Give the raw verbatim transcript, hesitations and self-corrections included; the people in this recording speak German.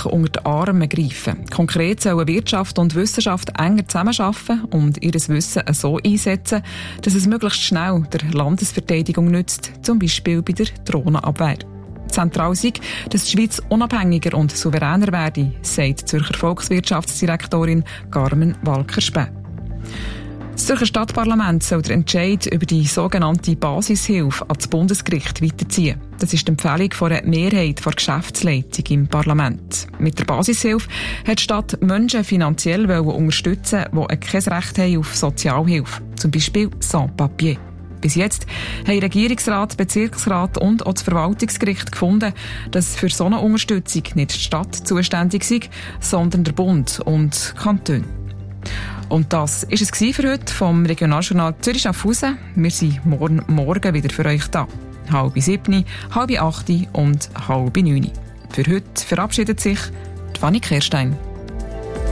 unter die Arme greifen. Konkret sollen Wirtschaft und Wissenschaft enger zusammenarbeiten und ihr Wissen so einsetzen, dass es möglichst schnell der Landesverteidigung nützt, zum Beispiel bei der Drohnenabwehr. Zentral sei, dass die Schweiz unabhängiger und souveräner werde, sagt die Zürcher Volkswirtschaftsdirektorin Carmen Walker-Späh. Das Zürcher Stadtparlament soll der Entscheid über die sogenannte Basishilfe an das Bundesgericht weiterziehen. Das ist die Empfehlung von einer Mehrheit der Geschäftsleitung im Parlament. Mit der Basishilfe hat die Stadt Menschen finanziell unterstützen, die kein Recht haben auf Sozialhilfe, zum Beispiel Sans-Papier. Bis jetzt haben Regierungsrat, Bezirksrat und auch das Verwaltungsgericht gefunden, dass für so eine Unterstützung nicht die Stadt zuständig sei, sondern der Bund und Kanton. Und das war es für heute vom Regionaljournal Zürich Schaffhausen. Wir sind morgen Morgen wieder für euch da. Halb sieben, halb acht und halb neun. Für heute verabschiedet sich die Fanny Kerstein.